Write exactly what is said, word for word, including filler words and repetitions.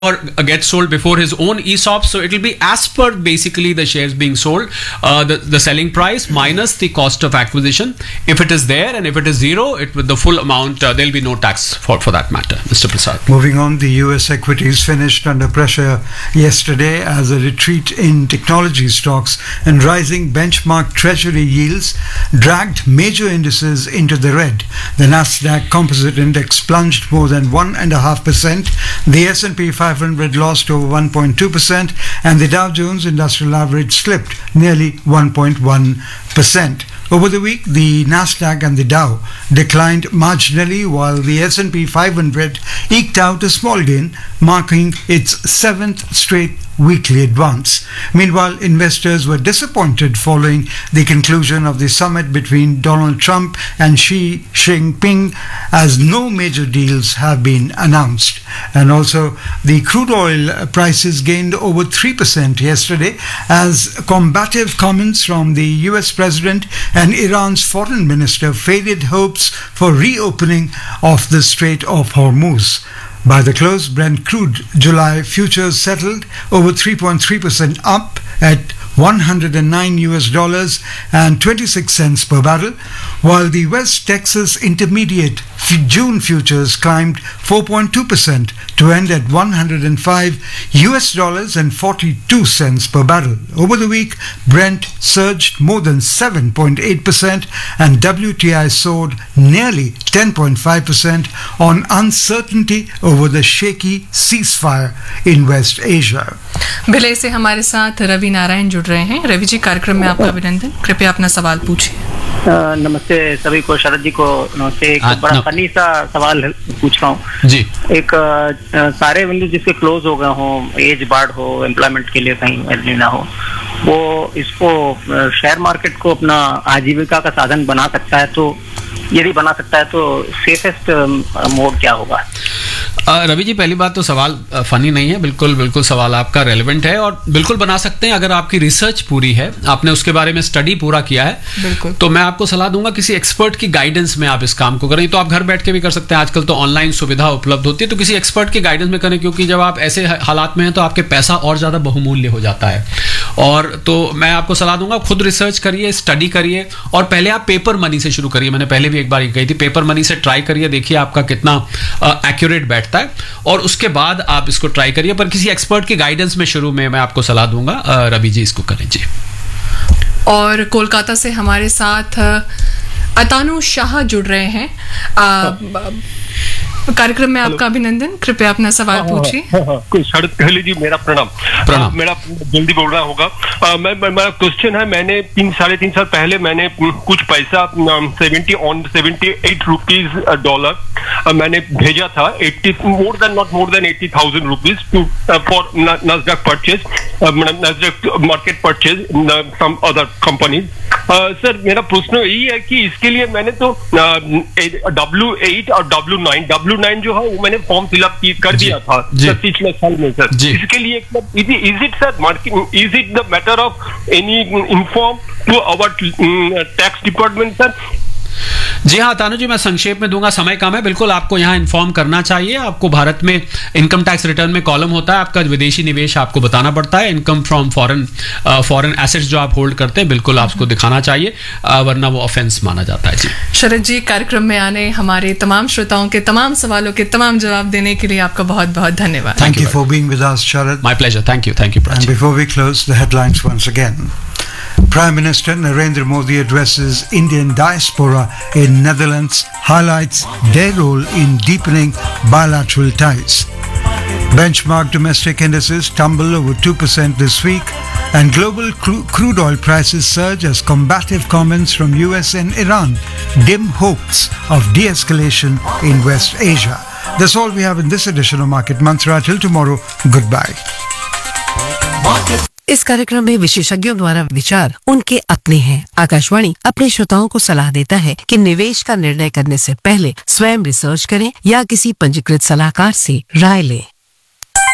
or get sold before his own E S O P. So it will be as per basically the shares being sold, uh, the, the selling price minus the cost of acquisition. If it is there and if it is zero, it with the full amount, uh, there will be no tax for, for that matter. Mister Prasad. Moving on, the U S equities finished under pressure yesterday as a retreat in technology stocks and rising benchmark treasury yields dragged major indices into the red. The Nasdaq Composite Index plunged more than one and a half percent. The S and P five hundred lost over one point two percent, and the Dow Jones Industrial Average slipped nearly one point one percent. Over the week, the Nasdaq and the Dow declined marginally, while the S and P five hundred eked out a small gain, marking its seventh straight weekly advance. Meanwhile, investors were disappointed following the conclusion of the summit between Donald Trump and Xi Jinping, as no major deals have been announced. And also, the crude oil prices gained over three percent yesterday as combative comments from the U S President and Iran's foreign minister faded hopes for reopening of the Strait of Hormuz. By the close, Brent crude July futures settled over three point three percent up at one hundred nine U S dollars and twenty-six cents per barrel, while the West Texas Intermediate June futures climbed four point two percent to end at one hundred five U S dollars and forty-two cents per barrel. Over the week, Brent surged more than seven point eight percent and W T I soared nearly ten point five percent on uncertainty over the shaky ceasefire in West Asia. भिले से हमारे साथ रवि नारायण जुड़ रहे हैं। रवि जी, कार्यक्रम में आपका अभिनंदन। कृपया अपना सवाल पूछिए। नमस्ते सभी को, शरद जी को नमस्ते। एक बड़ा फनी सा सवाल पूछ रहा हूँ जी। एक आ, सारे विंडो जिसके क्लोज हो गए हो, एज बार्ड हो, एम्प्लॉयमेंट के लिए कहीं एलिजिबल ना हो, वो इसको शेयर मार्केट को अपना आजीविका का साधन बना सकता है, तो यदि बना सकता है तो सेफेस्ट मोड क्या होगा? रवि जी, पहली बात तो सवाल फनी नहीं है, बिल्कुल बिल्कुल सवाल आपका रेलेवेंट है और बिल्कुल बना सकते हैं अगर आपकी रिसर्च पूरी है, आपने उसके बारे में स्टडी पूरा किया है। बिल्कुल। तो मैं आपको सलाह दूंगा किसी एक्सपर्ट की गाइडेंस में आप इस काम को करें। तो आप घर बैठ के भी कर सकते हैं, आजकल तो ऑनलाइन सुविधा उपलब्ध होती है, तो किसी एक्सपर्ट की गाइडेंस में करें, क्योंकि जब आप ऐसे हालात में हैं तो आपके पैसा और ज्यादा बहुमूल्य हो जाता है। और तो मैं आपको सलाह दूंगा, खुद रिसर्च करिए, स्टडी करिए और पहले आप पेपर मनी से शुरू करिए। मैंने पहले भी एक बार कही थी, पेपर मनी से ट्राई करिए, देखिए आपका कितना एक्यूरेट बैठता है और उसके बाद आप इसको ट्राई करिए, पर किसी एक्सपर्ट की गाइडेंस में शुरू में मैं आपको सलाह दूंगा रवि जी इसको करें जी। और कोलकाता से हमारे साथ अतानु शाह जुड़ रहे हैं। आ, कार्यक्रम में आपका अभिनंदन। कृपया अपना सवाल पूछिए। शरद कहली जी, मेरा प्रणाम। प्रणाम। मेरा जल्दी बोलना होगा। आ, मैं, मैं मेरा क्वेश्चन है, मैंने तीन साढ़े तीन साल पहले मैंने कुछ पैसा seventy on seventy eight rupees dollar मैंने भेजा था, eighty more than not more than eighty thousand rupees to for Nasdaq purchase, Nasdaq market purchase some other companies. Sir, मेरा प्रश्न यही है कि इसके लिए मैंने तो डब्ल्यू एट और डब्ल्यू नाइन डब्ल्यू नाइन जो है वो मैंने फॉर्म फिलअप कर दिया था पिछले साल में सर। इसके लिए is it sir market is it the matter of any inform to our tax department sir? जी हाँ तानु जी, मैं संक्षेप में दूंगा, समय कम है। बिल्कुल आपको यहाँ इन्फॉर्म करना चाहिए। आपको भारत में इनकम टैक्स रिटर्न में कॉलम होता है, आपका विदेशी निवेश आपको बताना पड़ता है, income from foreign foreign assets जो आप होल्ड करते हैं, बिल्कुल आपको दिखाना चाहिए, वरना वो ऑफेंस माना जाता है जी। शरद जी, कार्यक्रम में आने, हमारे तमाम श्रोताओं के तमाम सवालों के तमाम जवाब देने के लिए आपका बहुत बहुत धन्यवाद। Thank you for being with us Sharad. My pleasure. Thank you thank you. And before we close, the headlines once again. Prime Minister Narendra Modi addresses Indian diaspora in Netherlands, highlights their role in deepening bilateral ties. Benchmark domestic indices tumble over two percent this week, and global cru- crude oil prices surge as combative comments from U S and Iran dim hopes of de-escalation in West Asia. That's all we have in this edition of Market Mantra. Till tomorrow, goodbye. इस कार्यक्रम में विशेषज्ञों द्वारा विचार उनके अपने हैं। आकाशवाणी अपने श्रोताओं को सलाह देता है कि निवेश का निर्णय करने से पहले स्वयं रिसर्च करें या किसी पंजीकृत सलाहकार से राय लें।